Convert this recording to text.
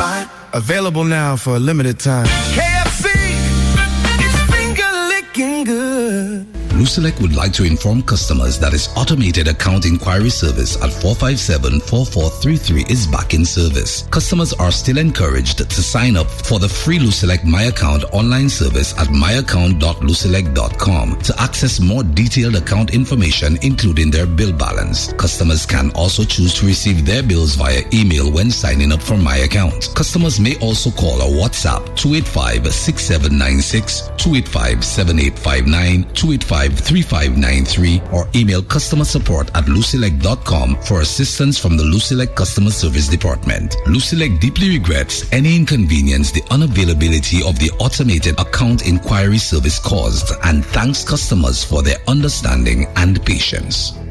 spot. Available now for a limited time. KFC, it's finger licking good. Lucelec would like to inform customers that its automated account inquiry service at 457-4433 is back in service. Customers are still encouraged to sign up for the free Lucelec My Account online service at myaccount.lucelec.com to access more detailed account information, including their bill balance. Customers can also choose to receive their bills via email when signing up for My Account. Customers may also call or WhatsApp 285-6796, 285-7859, 285-3593 or email customer support at lucelec.com for assistance from the Lucelec Customer Service Department. Lucelec deeply regrets any inconvenience the unavailability of the automated account inquiry service caused and thanks customers for their understanding and patience.